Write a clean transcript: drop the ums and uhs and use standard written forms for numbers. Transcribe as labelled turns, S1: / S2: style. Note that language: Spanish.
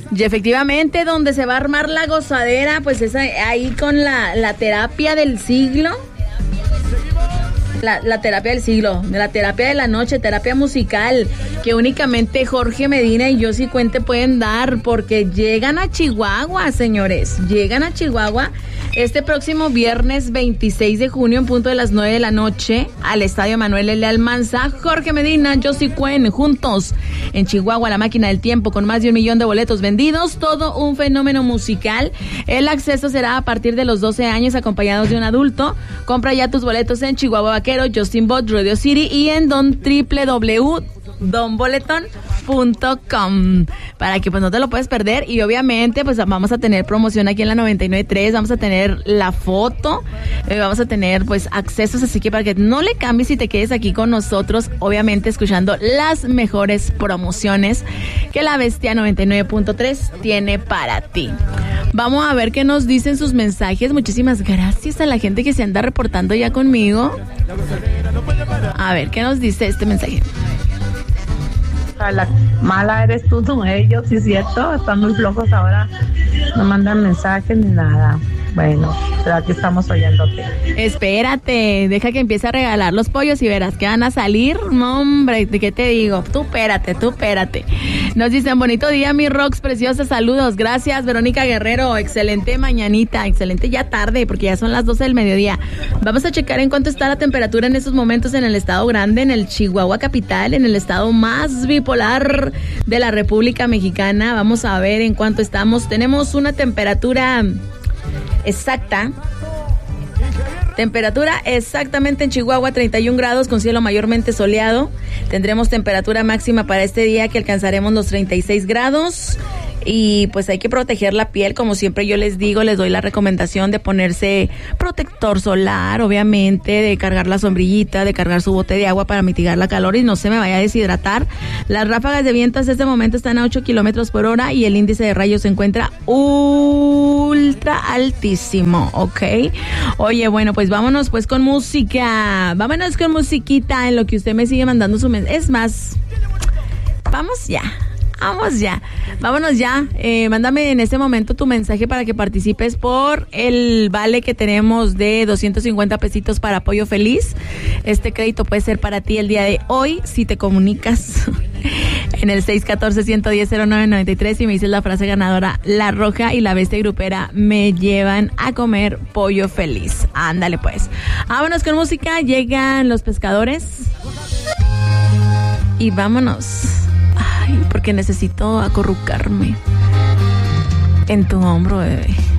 S1: Y efectivamente, donde se va a armar la gozadera, pues es ahí con la terapia del siglo. La terapia del siglo, la terapia de la noche, terapia musical, que únicamente Jorge Medina y Yossi Cuente pueden dar, porque llegan a Chihuahua, señores, llegan a Chihuahua este próximo viernes 26 de junio en punto de las 9 de la noche al Estadio Manuel L. Almanza. Jorge Medina, Yossi Cuente, juntos en Chihuahua, la máquina del tiempo, con más de 1 millón de boletos vendidos, todo un fenómeno musical. El acceso será a partir de los 12 años acompañados de un adulto. Compra ya tus boletos en Chihuahua Vaquero, Justin Bot, Radio City y en www.donboleton.com, para que pues no te lo puedes perder. Y obviamente pues vamos a tener promoción aquí en la 99.3, vamos a tener la foto, vamos a tener pues accesos, así que para que no le cambies y te quedes aquí con nosotros, obviamente escuchando las mejores promociones que la Bestia 99.3 tiene para ti. Vamos a ver qué nos dicen sus mensajes. Muchísimas gracias a la gente que se anda reportando ya conmigo. A ver, ¿qué nos dice este mensaje?
S2: La mala eres tú, no ellos, sí es cierto, están muy flojos ahora, no mandan mensajes ni nada. Bueno, pero aquí estamos oyéndote.
S1: Espérate, deja que empiece a regalar los pollos y verás que van a salir. No, hombre, ¿qué te digo? Tú espérate. Nos dicen, bonito día, mi Rox, preciosa, saludos. Gracias, Verónica Guerrero, excelente mañanita, excelente ya tarde, porque ya son las 12 del mediodía. Vamos a checar en cuánto está la temperatura en estos momentos en el estado grande, en el Chihuahua capital, en el estado más bipolar de la República Mexicana. Vamos a ver en cuánto estamos. Tenemos una temperatura exacta. Temperatura exactamente en Chihuahua, 31 grados con cielo mayormente soleado. Tendremos temperatura máxima para este día que alcanzaremos los 36 grados. Y pues hay que proteger la piel, como siempre yo les digo, les doy la recomendación de ponerse protector solar, obviamente, de cargar la sombrillita, de cargar su bote de agua para mitigar la calor y no se me vaya a deshidratar. Las ráfagas de viento hasta este momento están a 8 kilómetros por hora y el índice de rayos se encuentra ultra altísimo, ¿ok? Oye, bueno, pues vámonos pues con música, vámonos con musiquita en lo que usted me sigue mandando su mensaje. Es más, vámonos ya. Mándame en este momento tu mensaje para que participes por el vale que tenemos de 250 pesitos para Pollo Feliz. Este crédito puede ser para ti el día de hoy si te comunicas en el 614-110-0993 y me dices la frase ganadora: La Roja y la Bestia Grupera me llevan a comer pollo feliz. Ándale pues. Vámonos con música, llegan Los Pescadores y vámonos. Ay, porque necesito acurrucarme en tu hombro, bebé.